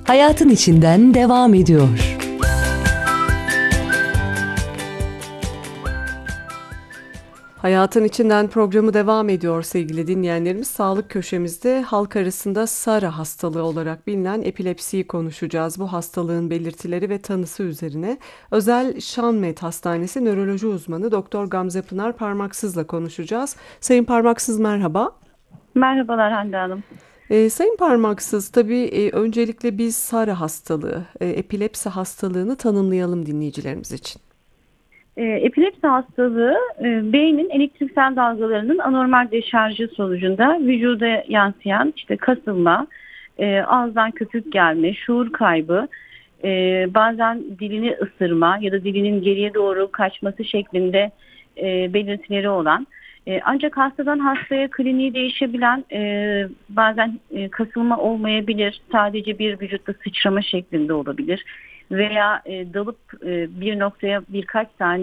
Hayatın içinden devam ediyor. Hayatın içinden programı devam ediyor sevgili dinleyenlerimiz. Sağlık köşemizde halk arasında SARA hastalığı olarak bilinen epilepsiyi konuşacağız. Bu hastalığın belirtileri ve tanısı üzerine Özel Şanmet Hastanesi nöroloji uzmanı Doktor Gamze Pınar Parmaksız'la konuşacağız. Sayın Parmaksız merhaba. Merhabalar Hande Hanım. Sayın Parmaksız, tabii öncelikle biz SARA hastalığı, epilepsi hastalığını tanımlayalım dinleyicilerimiz için. Epilepsi hastalığı beynin elektriksel dalgalarının anormal deşarjı sonucunda vücuda yansıyan kasılma, ağızdan köpük gelme, şuur kaybı, bazen dilini ısırma ya da dilinin geriye doğru kaçması şeklinde belirtileri olan ancak hastadan hastaya kliniği değişebilen bazen kasılma olmayabilir, sadece bir vücutta sıçrama şeklinde olabilir veya dalıp bir noktaya birkaç saniye